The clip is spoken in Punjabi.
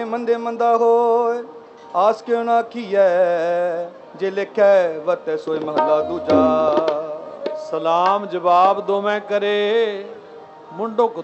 ਮੰਦੇ ਮੰਦਾ ਹੋਏ ਆਸ ਕਿਉਂ ਨਾ ਆਖੀਐ, ਜੇ ਲਿਖੈ ਵਰਤੈ ਸੋਈ ਮਹਲਾ ਦੂਜਾ। ਸਲਾਮ ਜਵਾਬ ਦੋਵੇਂ ਕਰੇ ਮੁੰਡੋ